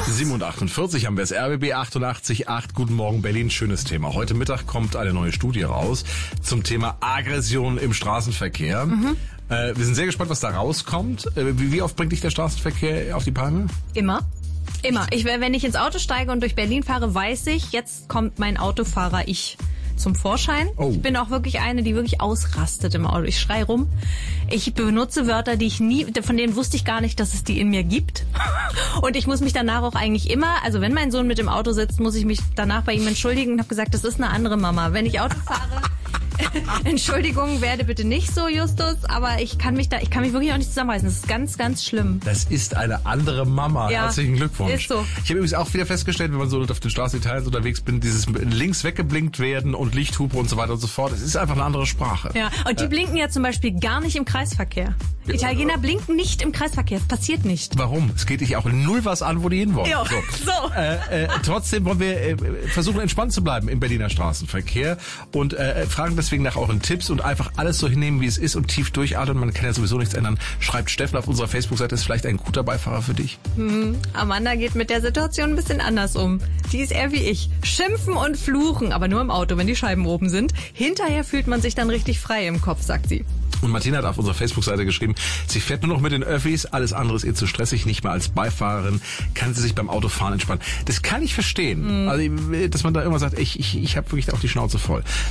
7:48 haben wir es. RBB 88.8. Guten Morgen Berlin. Schönes Thema. Heute Mittag kommt eine neue Studie raus zum Thema Aggression im Straßenverkehr. Wir sind sehr gespannt, was da rauskommt. Wie oft bringt dich der Straßenverkehr auf die Palme? Immer. Wenn ich ins Auto steige und durch Berlin fahre, weiß ich, jetzt kommt mein Autofahrer-Ich zum Vorschein. Oh. Ich bin auch wirklich eine, die wirklich ausrastet im Auto. Ich schrei rum. Ich benutze Wörter, von denen wusste ich gar nicht, dass es die in mir gibt. Und ich muss mich danach auch eigentlich immer, also wenn mein Sohn mit im Auto sitzt, muss ich mich danach bei ihm entschuldigen und habe gesagt, das ist eine andere Mama. Wenn ich Auto fahre, Entschuldigung, werde bitte nicht so, Justus, aber ich kann mich wirklich auch nicht zusammenreißen. Das ist ganz, ganz schlimm. Das ist eine andere Mama. Ja, herzlichen Glückwunsch. Ist so. Ich habe übrigens auch wieder festgestellt, wenn man so auf den Straßendetails unterwegs bin, dieses links weggeblinkt werden und Lichthupe und so weiter und so fort. Es ist einfach eine andere Sprache. Ja, und die blinken ja zum Beispiel gar nicht im Kreisverkehr. Italiener blinken nicht im Kreisverkehr. Das passiert nicht. Warum? Es geht dich auch null was an, wo die hinwollen. Jo, so. Trotzdem wollen wir versuchen, entspannt zu bleiben im Berliner Straßenverkehr und fragen deswegen nach euren Tipps und einfach alles so hinnehmen, wie es ist und tief durchatmen. Man kann ja sowieso nichts ändern. Schreibt Steffen auf unserer Facebook-Seite, ist vielleicht ein guter Beifahrer für dich. Amanda geht mit der Situation ein bisschen anders um. Die ist eher wie ich. Schimpfen und fluchen, aber nur im Auto, wenn die Scheiben oben sind. Hinterher fühlt man sich dann richtig frei im Kopf, sagt sie. Und Martina hat auf unserer Facebook-Seite geschrieben, sie fährt nur noch mit den Öffis, alles andere ist ihr zu stressig, nicht mal als Beifahrerin kann sie sich beim Autofahren entspannen. Das kann ich verstehen, also dass man da immer sagt, ich habe wirklich auch die Schnauze voll.